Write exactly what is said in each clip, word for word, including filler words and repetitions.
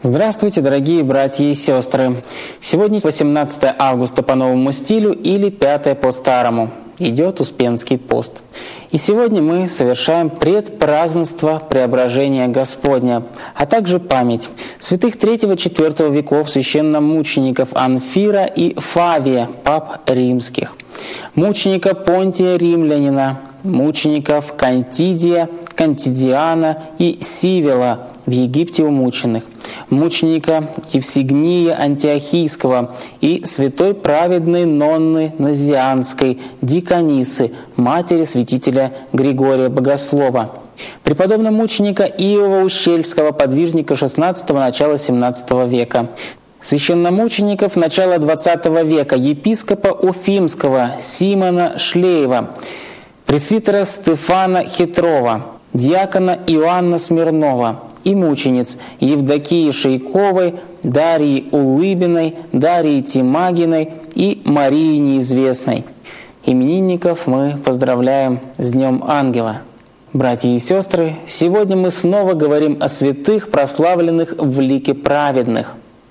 Здравствуйте, дорогие братья и сестры! Сегодня восемнадцатое августа по новому стилю или пятое по старому. Идет Успенский пост. И сегодня мы совершаем предпразднество Преображения Господня, а также память святых третьего-четвёртого веков священномучеников Анфира и Фавия, пап римских, мученика Понтия Римлянина, мучеников Кантидия, Кантидиана и Сивила, в Египте умученных, мученика Евсигния Антиохийского и святой праведной Нонны Назианской, диконисы, матери святителя Григория Богослова, преподобного мученика Иова Ущельского, подвижника шестнадцатого начала семнадцатого века, священномучеников начала двадцатого века, епископа Уфимского Симона Шлеева, пресвитера Стефана Хитрова, диакона Иоанна Смирнова и мучениц Евдокии Шейковой, Дарьи Улыбиной, Дарьи Тимагиной и Марии Неизвестной. Именинников мы поздравляем с Днем Ангела. Братья и сестры, сегодня мы снова говорим о святых, прославленных в лике праведных.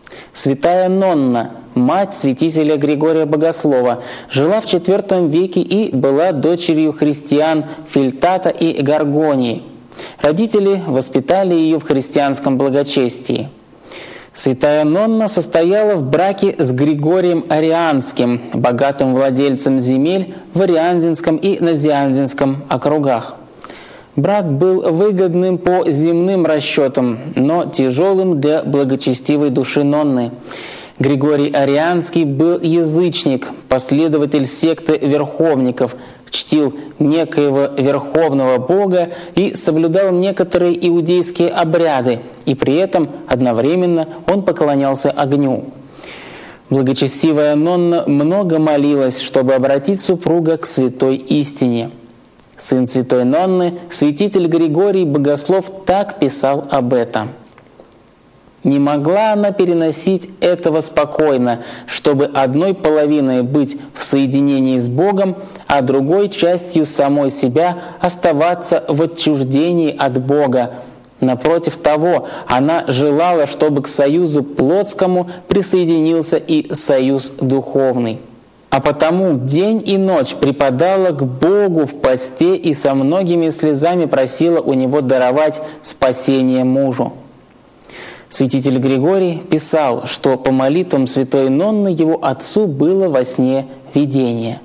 Святая Нонна, мать святителя Григория Богослова, жила в четвёртом веке и была дочерью христиан Фильтата и Гаргонии. Родители воспитали ее в христианском благочестии. Святая Нонна состояла в браке с Григорием Арианским, богатым владельцем земель в Ариандинском и Назиандинском округах. Брак был выгодным по земным расчетам, но тяжелым для благочестивой души Нонны. Григорий Арианский был язычник, последователь секты верховников, чтил некоего верховного бога и соблюдал некоторые иудейские обряды, и при этом одновременно он поклонялся огню. Благочестивая Нонна много молилась, чтобы обратить супруга к святой истине. Сын святой Нонны, святитель Григорий Богослов, так писал об этом. «Не могла она переносить этого спокойно, чтобы одной половиной быть в соединении с Богом, а другой частью самой себя оставаться в отчуждении от Бога. Напротив того, она желала, чтобы к союзу плотскому присоединился и союз духовный. А потому день и ночь преподала к Богу в посте и со многими слезами просила у Него даровать спасение мужу». Святитель Григорий писал, что по молитвам святой Нонны его отцу было во сне видение.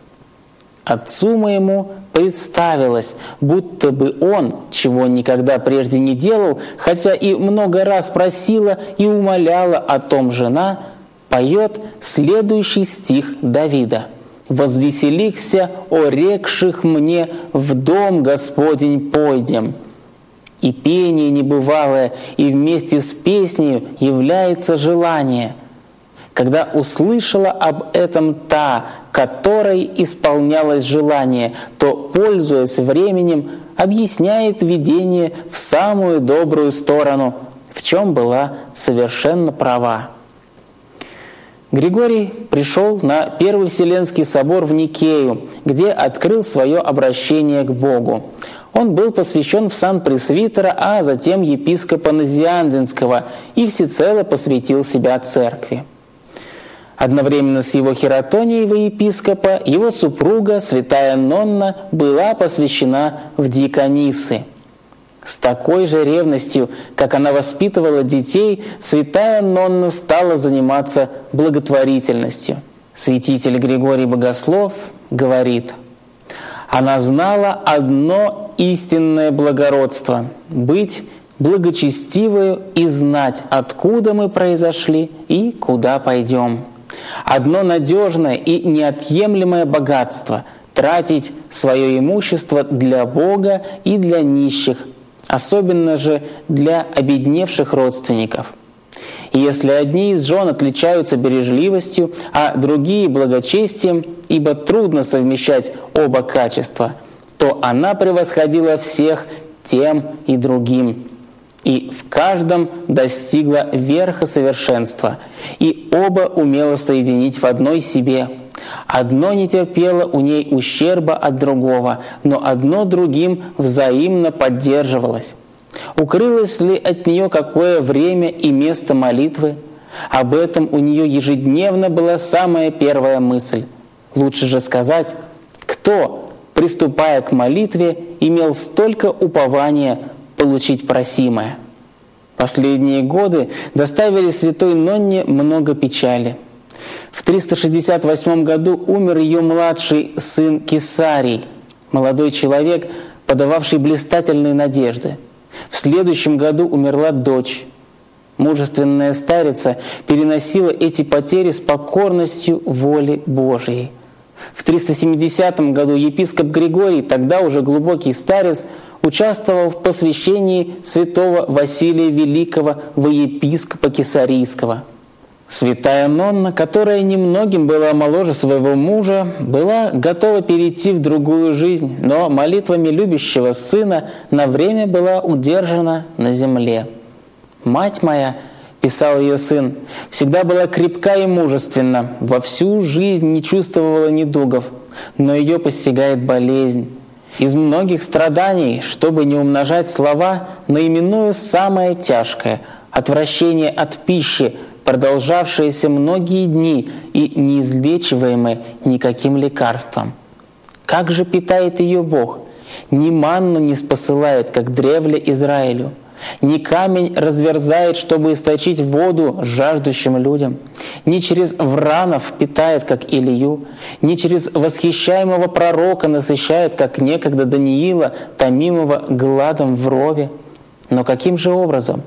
«Отцу моему представилось, будто бы он, чего никогда прежде не делал, хотя и много раз просила и умоляла о том жена, поет следующий стих Давида: «Возвеселихся, о рекших мне, в дом Господень пойдем». И пение небывалое, и вместе с песнею является желание. Когда услышала об этом та, которой исполнялось желание, то, пользуясь временем, объясняет видение в самую добрую сторону, в чем была совершенно права. Григорий пришел на Первый Вселенский собор в Никею, где открыл свое обращение к Богу. Он был посвящен в сан пресвитера, а затем епископа Назиандинского, и всецело посвятил себя церкви. Одновременно с его хиротонией во епископа его супруга, святая Нонна, была посвящена в диконисы. С такой же ревностью, как она воспитывала детей, святая Нонна стала заниматься благотворительностью. Святитель Григорий Богослов говорит: «Она знала одно истинное благородство — быть благочестивою и знать, откуда мы произошли и куда пойдем. Одно надежное и неотъемлемое богатство — тратить свое имущество для Бога и для нищих, особенно же для обедневших родственников. И если одни из жен отличаются бережливостью, а другие — благочестием, ибо трудно совмещать оба качества, то она превосходила всех тем и другим, и в каждом достигла верха совершенства, и оба умела соединить в одной себе. Одно не терпело у ней ущерба от другого, но одно другим взаимно поддерживалось. Укрылось ли от нее какое время и место молитвы? Об этом у нее ежедневно была самая первая мысль. Лучше же сказать, кто, приступая к молитве, имел столько упования получить просимое. Последние годы доставили святой Нонне много печали. В триста шестьдесят восьмом году умер ее младший сын Кесарий, молодой человек, подававший блистательные надежды. В следующем году умерла дочь. Мужественная старица переносила эти потери с покорностью воли Божией. В триста семидесятом году епископ Григорий, тогда уже глубокий старец, участвовал в посвящении святого Василия Великого во епископа Кесарийского. Святая Нонна, которая немногим была моложе своего мужа, была готова перейти в другую жизнь, но молитвами любящего сына на время была удержана на земле. «Мать моя, — писал ее сын, — всегда была крепка и мужественна, во всю жизнь не чувствовала недугов, но ее постигает болезнь. Из многих страданий, чтобы не умножать слова, наименую самое тяжкое — отвращение от пищи, продолжавшееся многие дни и неизлечиваемое никаким лекарством. Как же питает ее Бог? Ни манну не спосылает, как древле Израилю, ни камень разверзает, чтобы источить воду жаждущим людям, ни через вранов питает, как Илию, ни через восхищаемого пророка насыщает, как некогда Даниила, томимого гладом в рове. Но каким же образом?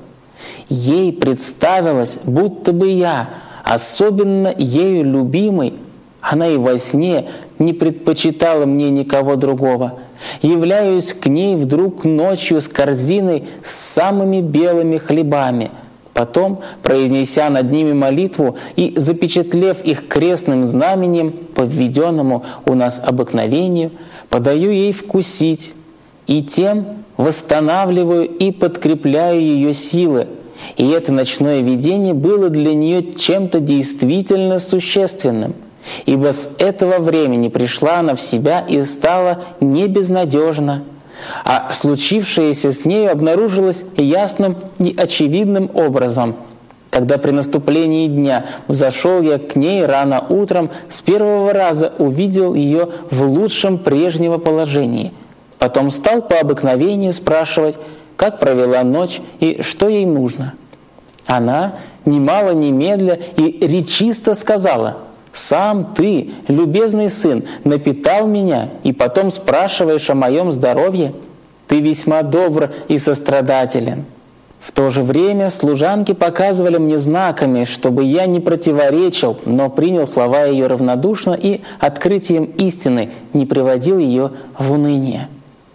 Ей представилось, будто бы я, особенно ею любимый, она и во сне не предпочитала мне никого другого. Являюсь к ней вдруг ночью с корзиной с самыми белыми хлебами. Потом, произнеся над ними молитву и запечатлев их крестным знаменем по введенному у нас обыкновению, подаю ей вкусить, и тем восстанавливаю и подкрепляю ее силы. И это ночное видение было для нее чем-то действительно существенным, ибо с этого времени пришла она в себя и стала не безнадежна, а случившееся с нею обнаружилось ясным и очевидным образом. Когда при наступлении дня взошел я к ней рано утром, с первого раза увидел ее в лучшем прежнего положении. Потом стал по обыкновению спрашивать, как провела ночь и что ей нужно. Она, немало немедля и речисто сказала: «Сам ты, любезный сын, напитал меня, и потом спрашиваешь о моем здоровье? Ты весьма добр и сострадателен». В то же время служанки показывали мне знаками, чтобы я не противоречил, но принял слова ее равнодушно и открытием истины не приводил ее в уныние.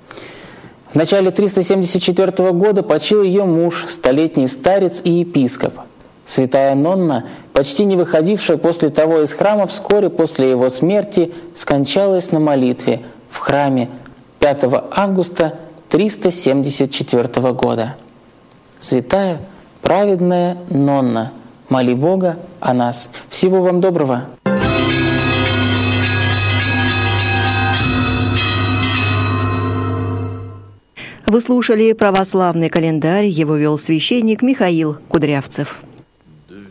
В начале триста семьдесят четвёртого года почил ее муж, столетний старец и епископ. Святая Нонна, почти не выходившая после того из храма, вскоре после его смерти скончалась на молитве в храме пятого августа триста семьдесят четвёртого года. Святая, праведная Нонна, моли Бога о нас. Всего вам доброго! Вы слушали православный календарь, его вел священник Михаил Кудрявцев.